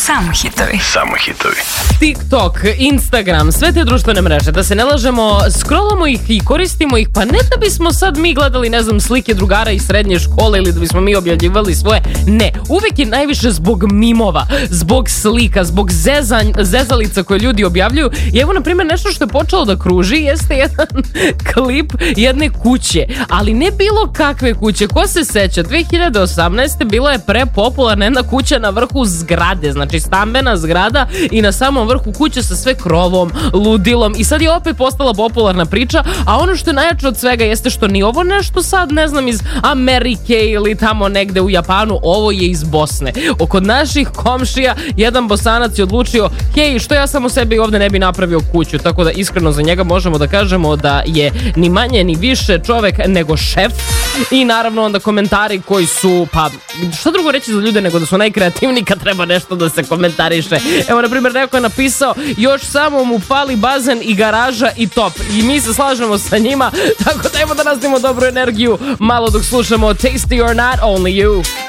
Samo hitovi. Samo hitovi. TikTok, Instagram, sve te društvene mreže, da se ne lažemo, scrollamo ih i koristimo ih, pa ne da bismo sad mi gledali, ne znam, slike drugara iz srednje škole ili da bismo mi objavljivali svoje, ne, uvek je najviše zbog mimova, zbog slika, zbog zezalica koje ljudi objavljuju. I evo, na primjer, nešto što je počelo da kruži jeste jedan klip jedne kuće, ali ne bilo kakve kuće. Ko se seća, 2018. bila je prepopularna jedna kuća na vrhu zgrade, znači stambena zgrada i na samom vrhu kuće sa sve krovom, ludilom, i sad je opet postala popularna priča. A ono što je najjače od svega jeste što ni ovo nešto sad, ne znam, iz Amerike ili tamo negde u Japanu, ovo je iz Bosne. Kod naših komšija jedan Bosanac je odlučio, hej, što ja sam u sebi ovde ne bi napravio kuću, tako da iskreno za njega možemo da kažemo da je ni manje ni više čovek nego šef. I naravno onda komentari koji su, pa šta drugo reći za ljude nego da su najkreativniji kad treba nešto da se komentariše. Evo, na primjer, neko je napisao, još samo mu fali bazen i garaža i top. I mi se slažemo sa njima, tako da evo da nastavimo dobru energiju malo dok slušamo Tasty or Not, Only You.